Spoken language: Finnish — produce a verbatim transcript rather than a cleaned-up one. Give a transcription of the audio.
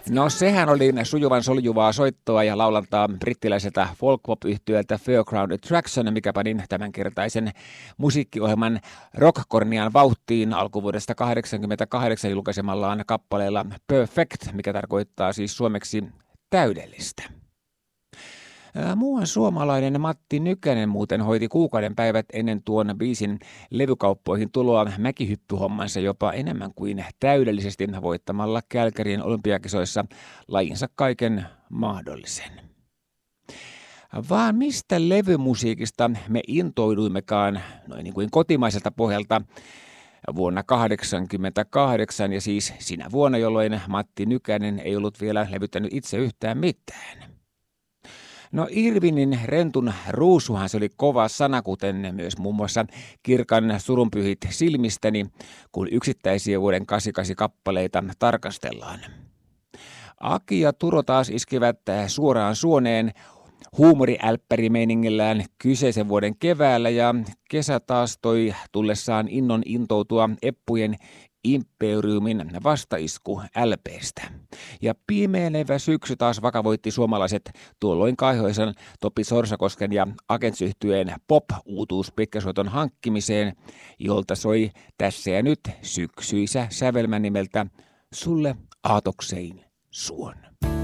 No sehän oli sujuvan soljuvaa soittoa ja laulantaa brittiläiseltä folk-pop-yhtyöltä Fairground Attraction, mikä panin tämänkertaisen musiikkiohjelman Rockkornian vauhtiin alkuvuodesta kahdeksankymmentäkahdeksan julkaisemallaan kappaleella Perfect, mikä tarkoittaa siis suomeksi täydellistä. Muuan suomalainen Matti Nykänen muuten hoiti kuukauden päivät ennen tuon biisin levykauppoihin tuloa mäkihyppyhommansa jopa enemmän kuin täydellisesti voittamalla Kälkärien olympiakisoissa lajinsa kaiken mahdollisen. Vaan mistä levymusiikista me intouduimmekaan noin niin kuin kotimaiselta pohjalta vuonna kahdeksankymmentäkahdeksan ja siis sinä vuonna, jolloin Matti Nykänen ei ollut vielä levyttänyt itse yhtään mitään. No Irvinin Rentun ruusuhan se oli kova sana, kuten myös muun muassa Kirkan surunpyhit silmistäni, kun yksittäisiä vuoden kahdeksankymmentäkahdeksan kappaleita tarkastellaan. Aki ja Turo taas iskivät suoraan suoneen huumoriälppärimeiningillään kyseisen vuoden keväällä ja kesä taas toi tullessaan innon intoutua Eppujen Imperiumin vastaisku L P:stä. Ja pimeilevä syksy taas vakavoitti suomalaiset tuolloin kaihoisen Topi Sorsakosken ja Agents-yhtyeen pop-uutuus pitkäsoiton hankkimiseen, jolta soi tässä ja nyt syksyisä sävelmä nimeltä Sulle aatoksein suon.